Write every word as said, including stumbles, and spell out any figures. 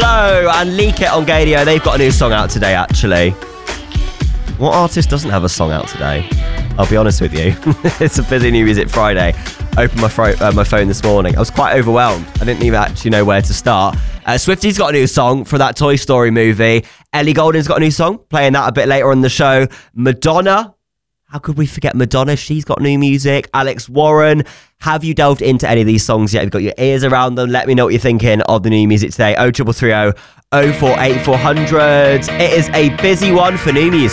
Flow and Leak It on Gadio. They've got a new song out today, actually. What artist doesn't have a song out today? I'll be honest with you. It's a busy New Music Friday. Opened my, fro- uh, my phone this morning. I was quite overwhelmed. I didn't even actually know where to start. Uh, Swifty's got a new song for that Toy Story movie. Ellie Goulding's got a new song, playing that a bit later on the show. Madonna. How could we forget Madonna? She's got new music. Alex Warren. Have you delved into any of these songs yet? Have you got your ears around them? Let me know what you're thinking of the new music today. oh three three three oh oh four eight four hundred. It is a busy one for new music.